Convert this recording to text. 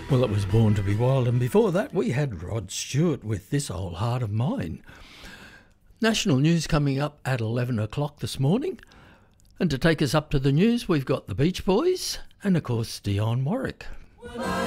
Well, it was Born to be Wild, and before that we had Rod Stewart with This Old Heart of Mine. National news coming up at 11 o'clock this morning. And to take us up to the news, we've got the Beach Boys and, of course, Dionne Warwick.